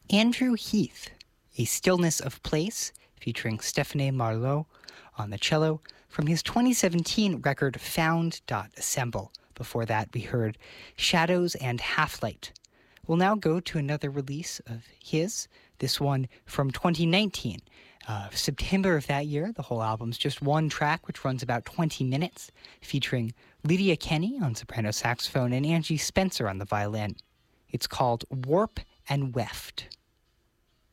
Andrew Heath, A Stillness of Place, featuring Stephanie Marlowe on the cello, from his 2017 record Found.Assemble. Before that, we heard Shadows and Half-Light. We'll now go to another release of his, this one from 2019. September of that year, the whole album's just one track, which runs about 20 minutes, featuring Lydia Kenny on soprano saxophone and Angie Spencer on the violin. It's called Warp and Weft.